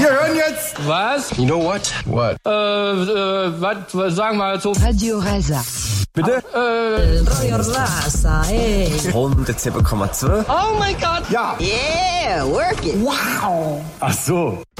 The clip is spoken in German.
Wir hören jetzt. Was? You know what? What? Was sagen wir so? Radio Rasa. Bitte? Radio Rasa, ey. 107,2. Oh mein Gott! Ja. Yeah, work it. Ach so.